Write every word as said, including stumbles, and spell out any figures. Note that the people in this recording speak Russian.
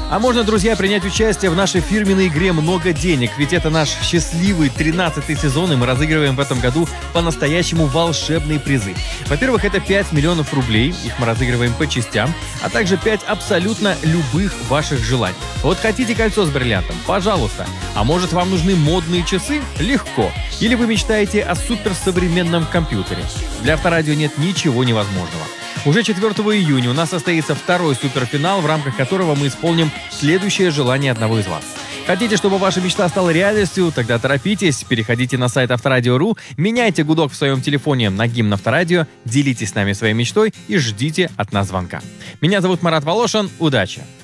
А можно, друзья, принять участие в нашей фирменной игре «Много денег», ведь это наш счастливый тринадцатый сезон, и мы разыгрываем в этом году по-настоящему волшебные призы. Во-первых, это пять миллионов рублей, их мы разыгрываем по частям, а также пять абсолютно любых ваших желаний. Вот хотите кольцо с бриллиантом? Пожалуйста. А может, вам нужны модные часы? Легко. Или вы мечтаете о суперсовременном компьютере? Для Авторадио нет ничего невозможного. Уже четвёртого июня у нас состоится второй суперфинал, в рамках которого мы исполним следующее желание одного из вас. Хотите, чтобы ваша мечта стала реальностью? Тогда торопитесь, переходите на сайт авторадио точка ру, меняйте гудок в своем телефоне на гимн Авторадио, делитесь с нами своей мечтой и ждите от нас звонка. Меня зовут Марат Волошин. Удачи!